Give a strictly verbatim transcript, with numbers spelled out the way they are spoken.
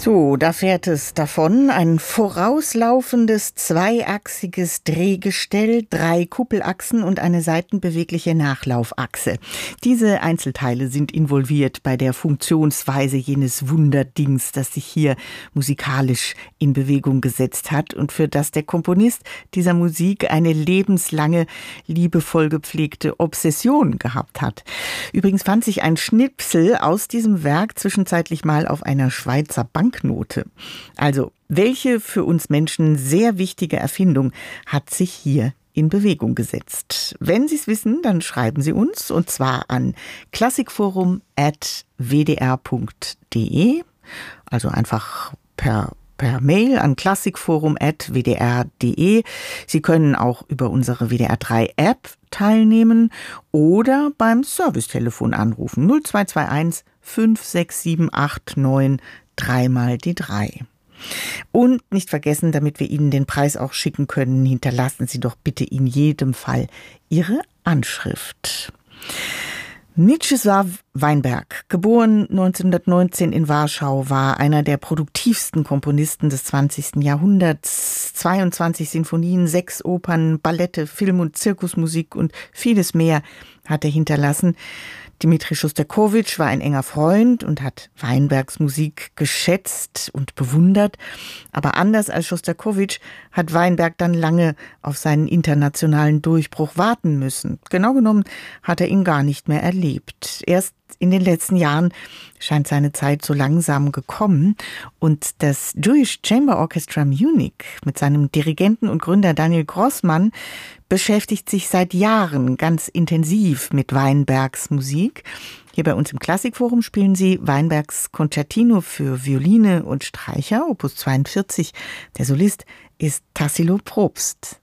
So, da fährt es davon. Ein vorauslaufendes, zweiachsiges Drehgestell, drei Kuppelachsen und eine seitenbewegliche Nachlaufachse. Diese Einzelteile sind involviert bei der Funktionsweise jenes Wunderdings, das sich hier musikalisch in Bewegung gesetzt hat und für das der Komponist dieser Musik eine lebenslange, liebevoll gepflegte Obsession gehabt hat. Übrigens fand sich ein Schnipsel aus diesem Werk zwischenzeitlich mal auf einer Schweizer Banknote. Also, welche für uns Menschen sehr wichtige Erfindung hat sich hier in Bewegung gesetzt? Wenn Sie es wissen, dann schreiben Sie uns, und zwar an klassikforum at w d r punkt d e, also einfach per per Mail an klassikforum at w d r punkt d e. Sie können auch über unsere W D R drei App teilnehmen oder beim Servicetelefon anrufen null zwei zwei eins fünf sechs sieben acht neun dreimal die drei. Und nicht vergessen, damit wir Ihnen den Preis auch schicken können, hinterlassen Sie doch bitte in jedem Fall Ihre Anschrift. Mieczysław Weinberg, geboren neunzehnhundertneunzehn in Warschau, war einer der produktivsten Komponisten des zwanzigsten Jahrhunderts. zweiundzwanzig Sinfonien, sechs Opern, Ballette, Film- und Zirkusmusik und vieles mehr hat er hinterlassen. Dmitri Schostakowitsch war ein enger Freund und hat Weinbergs Musik geschätzt und bewundert. Aber anders als Schostakowitsch hat Weinberg dann lange auf seinen internationalen Durchbruch warten müssen. Genau genommen hat er ihn gar nicht mehr erlebt. Erst in den letzten Jahren scheint seine Zeit so langsam gekommen und das Jewish Chamber Orchestra Munich mit seinem Dirigenten und Gründer Daniel Grossmann beschäftigt sich seit Jahren ganz intensiv mit Weinbergs Musik. Hier bei uns im Klassikforum spielen sie Weinbergs Concertino für Violine und Streicher, Opus zweiundvierzig. Der Solist ist Tassilo Probst.